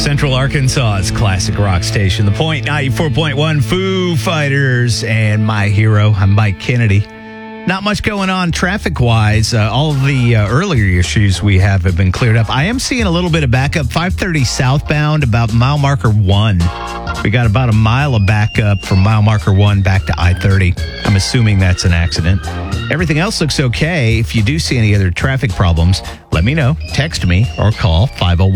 Central Arkansas's classic rock station, The Point 94.1 Foo Fighters, and my hero. I'm Mike Kennedy. Not much going on traffic-wise. All of the earlier issues we have been cleared up. I am seeing a little bit of backup. 530 southbound, about mile marker 1. We got about a mile of backup from mile marker 1 back to I-30. I'm assuming that's an accident. Everything else looks okay. If you do see any other traffic problems, let me know. Text me or call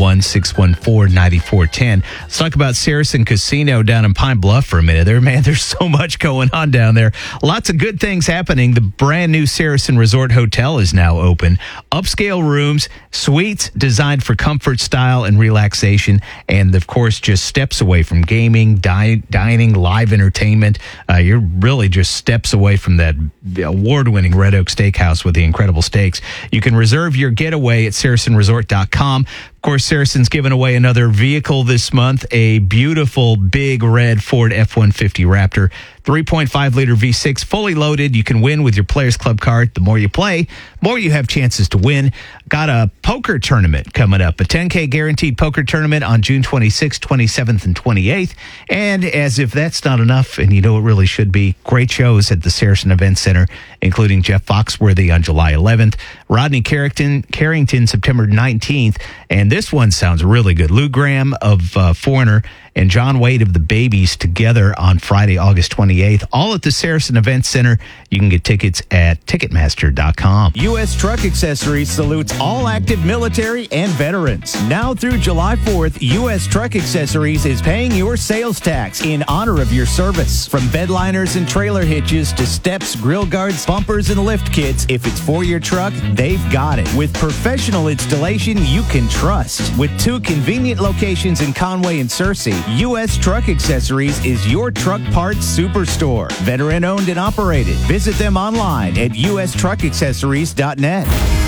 501-614-9410. Let's talk about Saracen Casino down in Pine Bluff for a minute. There's so much going on down there. Lots of good things happening. The brand new Saracen Resort Hotel is now open. Upscale rooms, suites designed for comfort, style, and relaxation. And, of course, just steps away from gaming, dining, live entertainment. You're really just steps away from that award-winning Red Oak Steakhouse with the incredible steaks. You can reserve your getaway at SaracenResort.com. Of course, Saracen's giving away another vehicle this month, a beautiful big red Ford F-150 Raptor, 3.5-liter V6, fully loaded. You can win with your Players Club card. The more you play, the more you have chances to win. Got a poker tournament coming up, a $10K guaranteed poker tournament on June 26th, 27th, and 28th. And as if that's not enough, and you know it really should be, great shows at the Saracen Event Center, including Jeff Foxworthy on July 11th, Rodney Carrington September 19th, and this one sounds really good. Lou Graham of Foreigner and John Wade of the Babies together on Friday, August 28th, all at the Saracen Event Center. You can get tickets at Ticketmaster.com. U.S. Truck Accessories salutes all active military and veterans. Now through July 4th, U.S. Truck Accessories is paying your sales tax in honor of your service. From bedliners and trailer hitches to steps, grill guards, bumpers, and lift kits, if it's for your truck, they've got it. With professional installation you can trust. With 2 convenient locations in Conway and Searcy, U.S. Truck Accessories is your truck parts superstore. Veteran owned and operated. Visit them online at ustruckaccessories.net.